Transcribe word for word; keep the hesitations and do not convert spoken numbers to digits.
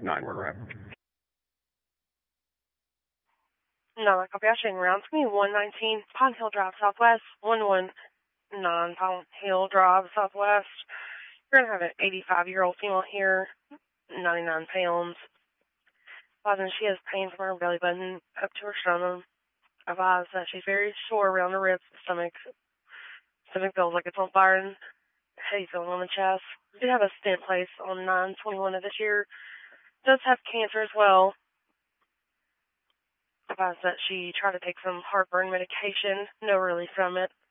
nine word rep. No, like I'll be actually around. It's going to be one nineteen Pine Hill Drive Southwest, one one nine Pine Hill Drive Southwest. We're going to have an eighty-five-year-old female here, ninety-nine pounds. And she has pain from her belly button up to her sternum. Advised that she's very sore around the ribs, the stomach. Stomach feels like it's on fire and heavy feeling on the chest. We did have a stent placed on nine twenty-one of this year. Does have cancer as well. Advised that she tried to take some heartburn medication. No relief from it.